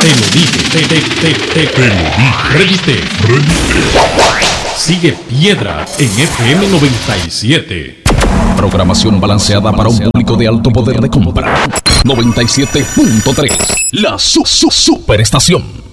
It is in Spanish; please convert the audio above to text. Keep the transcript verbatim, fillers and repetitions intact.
Te lo dije, te, te, te, te, te lo dije. Redite, redite. Sigue Piedra en F M noventa y siete. Programación balanceada para un público de alto poder de compra. noventa y siete punto tres. La su, su, superestación.